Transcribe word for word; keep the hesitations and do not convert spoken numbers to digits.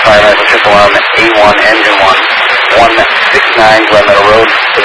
Fire Medical Triple M, A one, Engine one, one six nine Glen Meadow Road.